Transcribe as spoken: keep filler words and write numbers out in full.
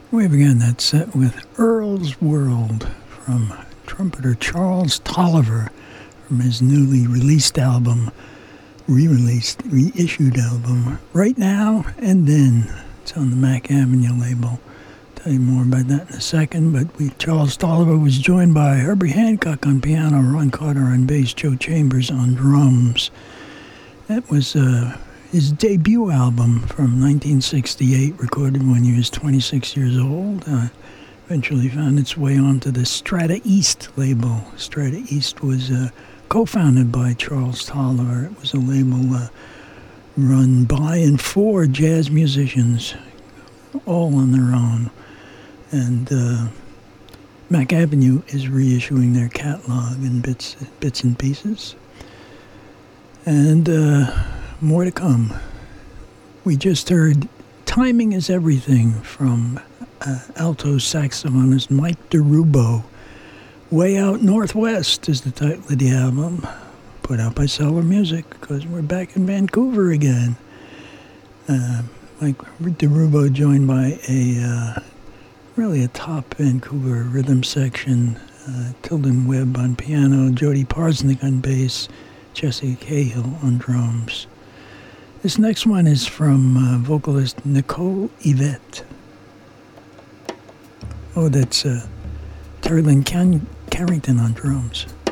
We began that set with Earl's World from trumpeter Charles Tolliver from his newly released album, re-released, reissued album, Right Now and Then. It's on the Mack Avenue label. Tell you more about that in a second, but we, Charles Tolliver was joined by Herbie Hancock on piano, Ron Carter on bass, Joe Chambers on drums. That was uh, his debut album from nineteen sixty-eight, recorded when he was twenty-six years old. Uh, eventually found its way onto the Strata East label. Strata East was uh, co-founded by Charles Tolliver. It was a label uh, run by and for jazz musicians, all on their own. And uh, Mack Avenue is reissuing their catalog in bits, bits and pieces. And uh, more to come. We just heard Timing is Everything from uh, alto saxophonist Mike DeRubo. Way Out Northwest is the title of the album, put out by Cellar Music, because we're back in Vancouver again. Uh, Mike DeRubo joined by a uh, really a top Vancouver rhythm section, uh, Tilden Webb on piano, Jody Parsnick on bass, Jesse Cahill on drums. This next one is from uh, vocalist Nicole Yvette. Oh, that's uh, Terry Lynn Can- Carrington on drums.